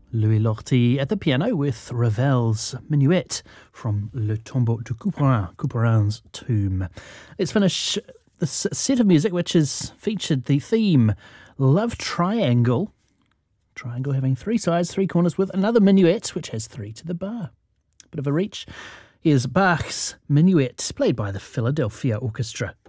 Louis Lortie at the piano with Ravel's Minuet from Le Tombeau de Couperin, Couperin's Tomb. Let's finish this set of music which has featured the theme Love Triangle. Triangle having three sides, three corners, with another minuet which has three to the bar. Bit of a reach. Here's Bach's Minuet, played by the Philadelphia Orchestra.